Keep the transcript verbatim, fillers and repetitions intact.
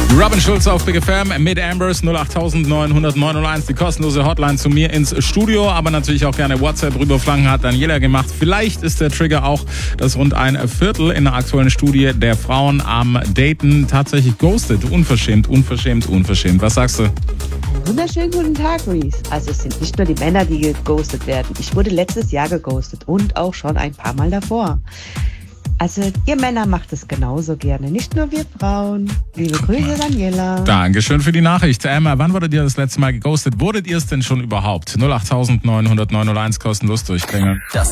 Robin Schulz auf Big F M mit Ambers null acht neun null null neun null eins, die kostenlose Hotline zu mir ins Studio, aber natürlich auch gerne WhatsApp rüberflanken, hat Daniela gemacht. Vielleicht ist der Trigger auch, dass rund ein Viertel in der aktuellen Studie der Frauen am Daten tatsächlich ghostet. Unverschämt, unverschämt, unverschämt. Was sagst du? Wunderschönen guten Tag, Reese. Also es sind nicht nur die Männer, die geghostet werden. Ich wurde letztes Jahr geghostet und auch schon ein paar Mal davor. Also ihr Männer macht es genauso gerne, nicht nur wir Frauen. Liebe Grüße, Daniela. Dankeschön für die Nachricht. Emma, wann wurdet ihr das letzte Mal geghostet? Wurdet ihr es denn schon überhaupt? null acht neun null null neun null eins kostenlos durchklingeln.